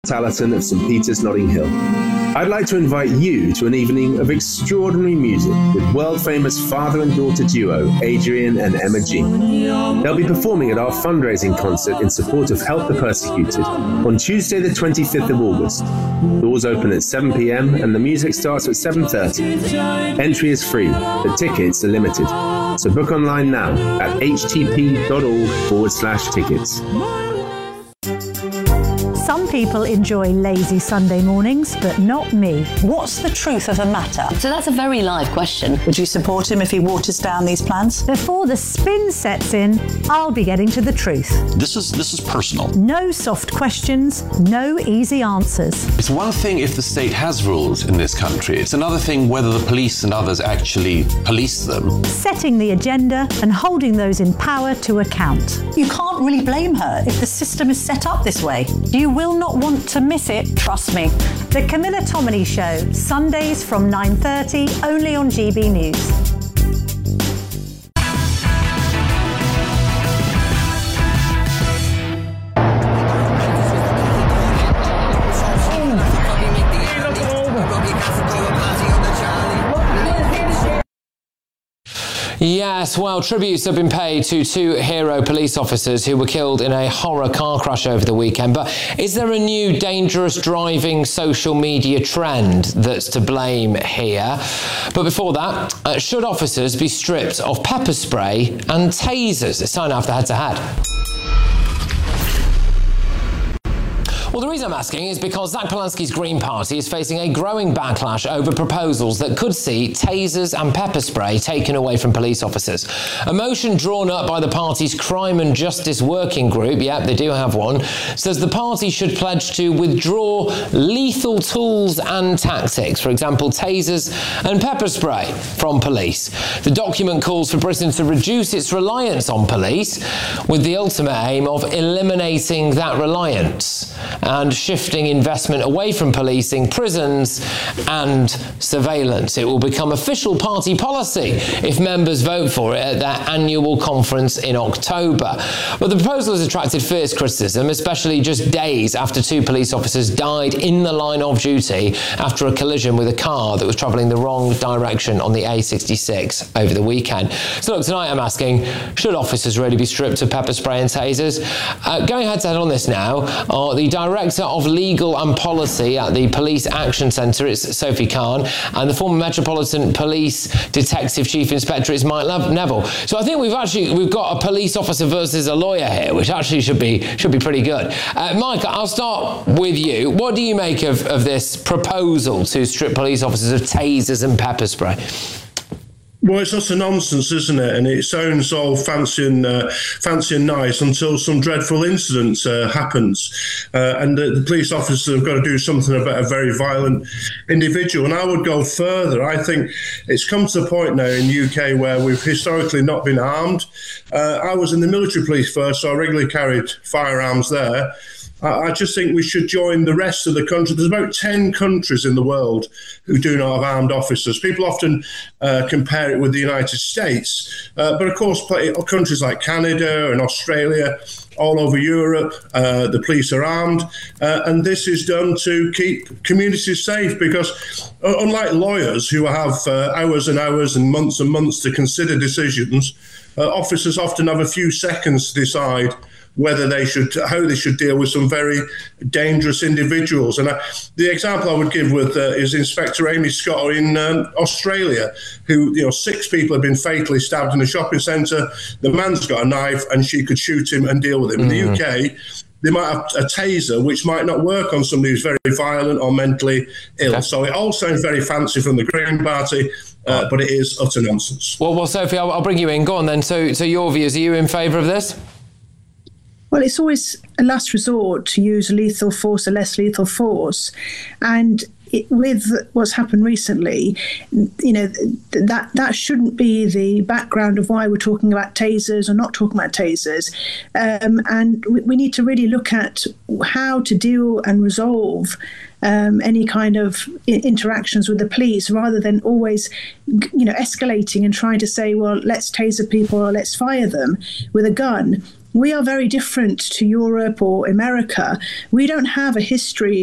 Allerton of St Peter's, Notting Hill. I'd like to invite you to an evening of extraordinary music with world-famous father and daughter duo Adrian and Emma Jean. They'll be performing at our fundraising concert in support of Help the Persecuted on Tuesday the 25th of August. Doors open at 7 p.m. and the music starts at 7:30. Entry is free, but tickets are limited. So book online now at htp.org/tickets. Some people enjoy lazy Sunday mornings, but not me. What's the truth of the matter? So that's a very live question. Would you support him if he waters down these plans? Before the spin sets in, I'll be getting to the truth. This is personal. No soft questions, no easy answers. It's one thing if the state has rules in this country. It's another thing whether the police and others actually police them. Setting the agenda and holding those in power to account. You can't really blame her if the system is set up this way. You will not want to miss it, trust me. The Camilla Tominey Show, Sundays from 9:30, only on GB News. Yes, well, tributes have been paid to two hero police officers who were killed in a horror car crash over the weekend. But is there a new dangerous driving social media trend that's to blame here? But before that, should officers be stripped of pepper spray and tasers? It's time after head-to-head. Well, the reason I'm asking is because Zach Polanski's Green Party is facing a growing backlash over proposals that could see tasers and pepper spray taken away from police officers. A motion drawn up by the party's Crime and Justice Working Group, yep, they do have one, says the party should pledge to withdraw lethal tools and tactics, for example, tasers and pepper spray, from police. The document calls for Britain to reduce its reliance on police, with the ultimate aim of eliminating that reliance and shifting investment away from policing, prisons and surveillance. It will become official party policy if members vote for it at their annual conference in October. But the proposal has attracted fierce criticism, especially just days after two police officers died in the line of duty after a collision with a car that was travelling the wrong direction on the A66 over the weekend. So look, tonight I'm asking, should officers really be stripped of pepper spray and tasers? Going head-to-head on this now are the Director of Legal and Policy at the Police Action Centre, it's Sophie Khan, and the former Metropolitan Police Detective Chief Inspector is Mike Neville. So I think we've got a police officer versus a lawyer here, which actually should be pretty good. Mike, I'll start with you. What do you make of this proposal to strip police officers of tasers and pepper spray? Well, it's utter nonsense, isn't it? And it sounds all fancy and nice until some dreadful incident happens. And the police officers have got to do something about a very violent individual. And I would go further. I think it's come to the point now in the UK where we've historically not been armed. I was in the military police first, so I regularly carried firearms there. I just think we should join the rest of the country. There's about 10 countries in the world who do not have armed officers. People often compare it with the United States. But of course, countries like Canada and Australia, all over Europe, the police are armed. And this is done to keep communities safe because unlike lawyers who have hours and hours and months to consider decisions, officers often have a few seconds to decide how they should deal with some very dangerous individuals. And the example I would give is Inspector Amy Scott in Australia, who 6 people have been fatally stabbed in a shopping centre. The man's got a knife and she could shoot him and deal with him. In the UK, they might have a taser, which might not work on somebody who's very violent or mentally ill. Okay. So it all sounds very fancy from the Green Party, but it is utter nonsense. Well, Sophie, I'll bring you in. Go on then. So your views, are you in favour of this? Well, it's always a last resort to use lethal force or less lethal force. And with what's happened recently, that shouldn't be the background of why we're talking about tasers or not talking about tasers. And we need to really look at how to deal and resolve any kind of interactions with the police, rather than always, escalating and trying to say, well, let's taser people or let's fire them with a gun. we are very different to Europe or America. We don't have a history